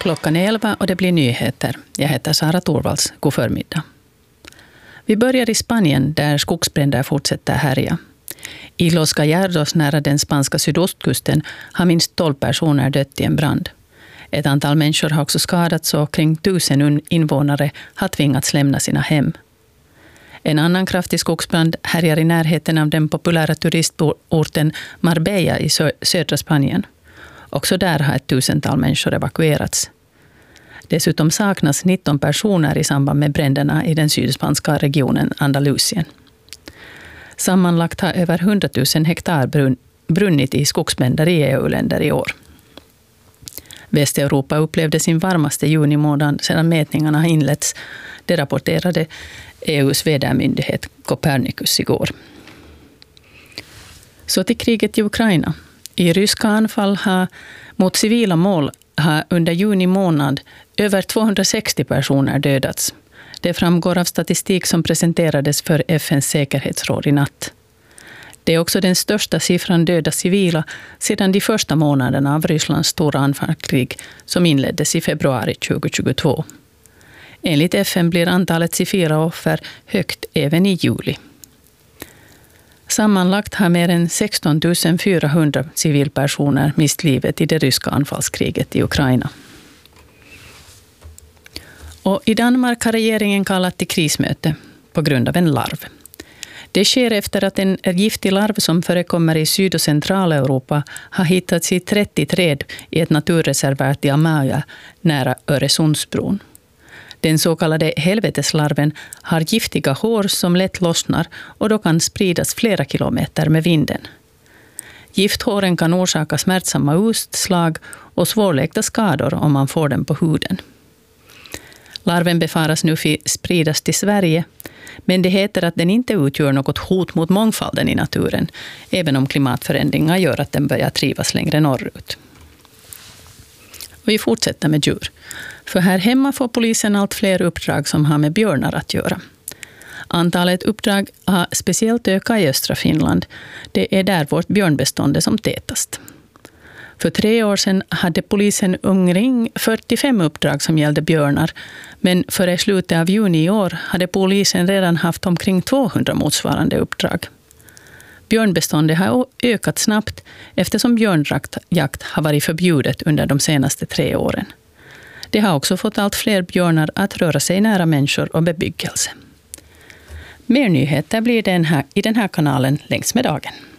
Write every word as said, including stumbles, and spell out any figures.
Klockan är elva och det blir nyheter. Jag heter Sara Torvalds. God förmiddag. Vi börjar i Spanien där skogsbränder fortsätter härja. I Los Gallardos nära den spanska sydostkusten har minst tolv personer dött i en brand. Ett antal människor har också skadats och kring tusen invånare har tvingats lämna sina hem. En annan kraftig skogsbrand härjar i närheten av den populära turistorten Marbella i sö- södra Spanien. Också där har ett tusental människor evakuerats. Dessutom saknas nitton personer i samband med bränderna i den sydspanska regionen Andalusien. Sammanlagt har över hundratusen hektar brun, brunnit i skogsbränder i E U-länder i år. Västeuropa upplevde sin varmaste junimånad sedan mätningarna har inletts. Det rapporterade E U:s vädermyndighet Copernicus igår. Så till kriget i Ukraina. I ryska anfall har, mot civila mål har under juni månad över tvåhundrasextio personer dödats. Det framgår av statistik som presenterades för F N:s säkerhetsråd i natt. Det är också den största siffran döda civila sedan de första månaderna av Rysslands stora anfallskrig som inleddes i februari tjugohundratjugotvå. Enligt F N blir antalet civila offer högt även i juli. Sammanlagt har mer än sexton tusen fyrahundra civilpersoner mist livet i det ryska anfallskriget i Ukraina. Och i Danmark har regeringen kallat till krismöte på grund av en larv. Det sker efter att en giftig larv som förekommer i Syd- och Centraleuropa har hittats i trettio träd i ett naturreservat i Amager nära Öresundsbron. Den så kallade helveteslarven har giftiga hår som lätt lossnar och då kan spridas flera kilometer med vinden. Gifthåren kan orsaka smärtsamma utslag och svårläkta skador om man får den på huden. Larven befaras nu spridas till Sverige, men det heter att den inte utgör något hot mot mångfalden i naturen, även om klimatförändringar gör att den börjar trivas längre norrut. Vi fortsätter med djur. För här hemma får polisen allt fler uppdrag som har med björnar att göra. Antalet uppdrag har speciellt ökat i östra Finland. Det är där vårt björnbestånd är som tätast. För tre år sedan hade polisen omkring fyrtiofem uppdrag som gällde björnar, men före slutet av juni i år hade polisen redan haft omkring tvåhundra motsvarande uppdrag. Björnbeståndet har ökat snabbt eftersom björnjakt har varit förbjudet under de senaste tre åren. Det har också fått allt fler björnar att röra sig nära människor och bebyggelse. Mer nyheter blir den här, i den här kanalen längs med dagen.